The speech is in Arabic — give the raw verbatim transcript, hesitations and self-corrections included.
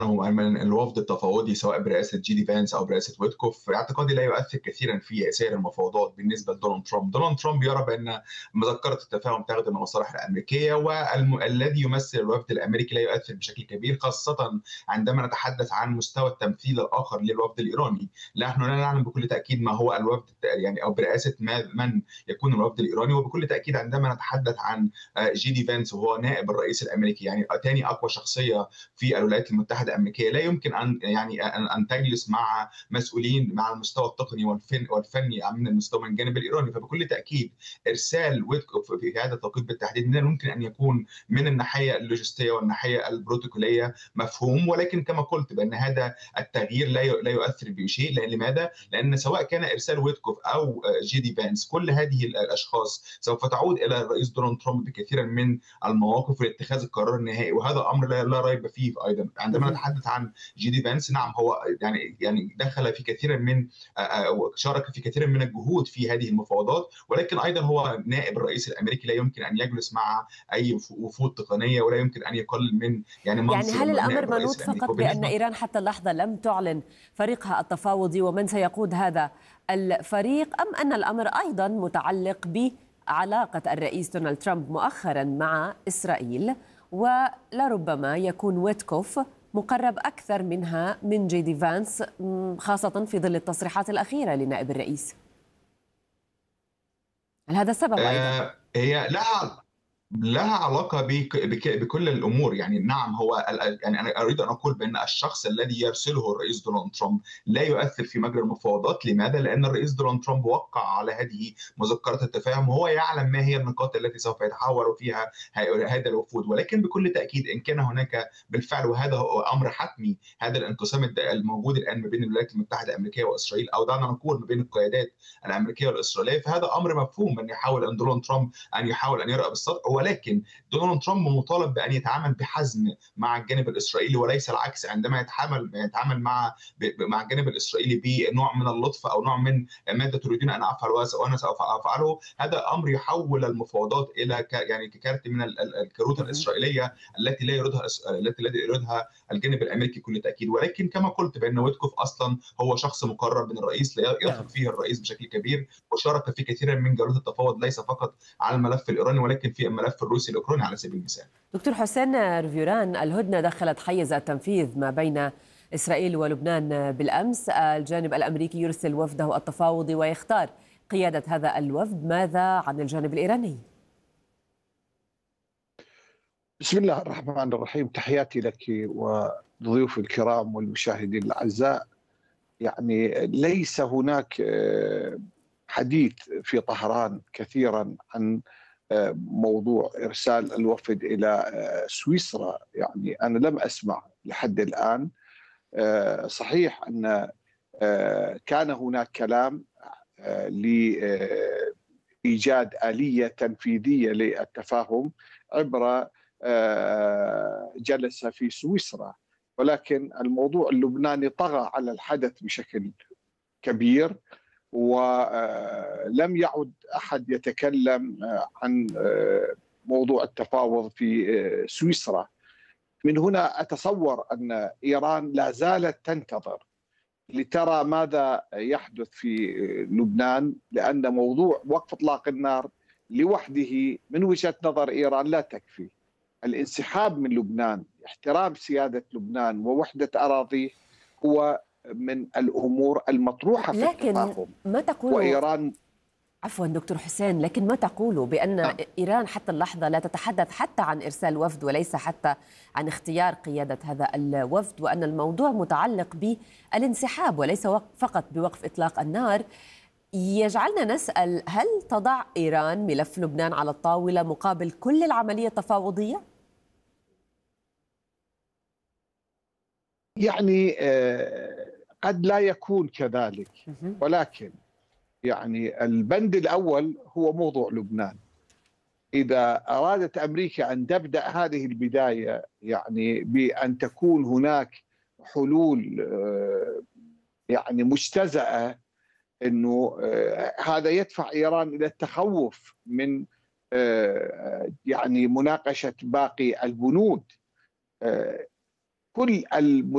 من الوفد التفاوضي سواء برئاسة جي دي فانس أو برئاسة ويتكوف، في اعتقادي لا يؤثر كثيرا في سير المفاوضات بالنسبة لدونالد ترامب. دونالد ترامب يرى بأن مذكرة التفاهم تخدم المصالح الأمريكية، والذي يمثل الوفد الأمريكي لا يؤثر بشكل كبير، خاصة عندما نتحدث عن مستوى التمثيل الآخر للوفد الإيراني. نحن لا نعلم بكل تأكيد ما هو الوفد يعني أو برئاسة من يكون الوفد الإيراني، وبكل تأكيد عندما نتحدث عن جي دي فانس وهو نائب الرئيس الأمريكي يعني ثاني أقوى شخصية في الولايات المتحدة الأمريكية، لا يمكن أن يعني أن أن تجلس مع مسؤولين مع المستوى التقني والفن والفني من المستوى من الجانب الإيراني. فبكل تأكيد إرسال ويتكوف في هذا التوقيت بالتحديد من الممكن أن يكون من الناحية اللوجستية والناحية البروتوكولية مفهوم، ولكن كما قلت بأن هذا التغيير لا لا يؤثر بشيء. لأن لماذا؟ لأن سواء كان إرسال ويتكوف أو جي دي فانس، كل هذه الأشخاص سوف تعود إلى الرئيس دونالد ترامب بكثير من المواقف لاتخاذ القرار النهائي، وهذا أمر لا, لا ريب فيه. أيضا عندما نتحدث عن جي دي فانس، نعم هو يعني يعني دخل في كثير من شارك في كثير من الجهود في هذه المفاوضات، ولكن ايضا هو نائب الرئيس الامريكي، لا يمكن ان يجلس مع اي وفود تقنيه، ولا يمكن ان يقلل من يعني يعني منصب هل الامر نائب الرئيس منوط الامريكي. فقط بان ايران حتى اللحظه لم تعلن فريقها التفاوضي ومن سيقود هذا الفريق، ام ان الامر ايضا متعلق بعلاقه الرئيس دونالد ترامب مؤخرا مع اسرائيل، ولربما يكون ويتكوف مقرب أكثر منها من جي دي فانس، خاصة في ظل التصريحات الأخيرة لنائب الرئيس؟ هل هذا السبب أيضا؟ آه هي لها لها علاقة بك بك بكل الأمور. يعني نعم هو يعني أنا أريد أن أقول بأن الشخص الذي يرسله الرئيس دونالد ترامب لا يؤثر في مجرى المفاوضات. لماذا؟ لأن الرئيس دونالد ترامب وقع على هذه مذكرة التفاهم، وهو يعلم ما هي النقاط التي سوف يتحاور فيها هذا الوفود. ولكن بكل تأكيد إن كان هناك بالفعل، وهذا هو أمر حتمي، هذا الانقسام الموجود الآن ما بين الولايات المتحدة الأمريكية وإسرائيل، أو دعنا نقول ما بين القيادات الأمريكية والإسرائيلية، فهذا أمر مفهوم أن يحاول أن دونالد ترامب أن يحاول أن يرأى بالسطح. ولكن دونالد ترامب مطالب بأن يتعامل بحزم مع الجانب الإسرائيلي وليس العكس. عندما يتعامل يتعامل مع مع الجانب الإسرائيلي بنوع من اللطف أو نوع من ماذا تريدون أن أفعل وأنا سوف أفعله، هذا أمر يحول المفاوضات إلى ك يعني ككارت من الكروت الإسرائيلية التي لا يريدها التي لا يريدها الجانب الأمريكي بكل تأكيد. ولكن كما قلت بأن ويتكوف أصلا هو شخص مقرب من الرئيس، لا يثق فيه الرئيس بشكل كبير، وشارك في كثير من جولات التفاوض ليس فقط على الملف الإيراني ولكن في الملف الروسي الأوكراني على سبيل المثال. دكتور حسين رفيوران، الهدنة دخلت حيز التنفيذ ما بين إسرائيل ولبنان بالأمس، الجانب الأمريكي يرسل وفده التفاوضي ويختار قيادة هذا الوفد، ماذا عن الجانب الإيراني؟ بسم الله الرحمن الرحيم، تحياتي لك وضيوف الكرام والمشاهدين الأعزاء. يعني ليس هناك حديث في طهران كثيرا عن موضوع إرسال الوفد إلى سويسرا، يعني أنا لم أسمع لحد الآن. صحيح أن كان هناك كلام لإيجاد آلية تنفيذية للتفاهم عبر جلسة في سويسرا، ولكن الموضوع اللبناني طغى على الحدث بشكل كبير، ولم يعد أحد يتكلم عن موضوع التفاوض في سويسرا. من هنا أتصور أن إيران لا زالت تنتظر لترى ماذا يحدث في لبنان، لأن موضوع وقف إطلاق النار لوحده من وجهة نظر إيران لا تكفي. الانسحاب من لبنان، احترام سيادة لبنان ووحدة أراضيه هو من الأمور المطروحة في لكن التفاهم. ما تقول وإيران عفوا دكتور حسين، لكن ما تقول بأن نعم. إيران حتى اللحظة لا تتحدث حتى عن إرسال وفد وليس حتى عن اختيار قيادة هذا الوفد، وأن الموضوع متعلق بالانسحاب وليس فقط بوقف إطلاق النار، يجعلنا نسأل هل تضع إيران ملف لبنان على الطاولة مقابل كل العملية التفاوضية؟ يعني قد لا يكون كذلك، ولكن يعني البند الأول هو موضوع لبنان. إذا أرادت أمريكا أن تبدأ هذه البداية يعني بأن تكون هناك حلول يعني مجتزأة، أنه هذا يدفع إيران إلى التخوف من يعني مناقشة باقي البنود. كل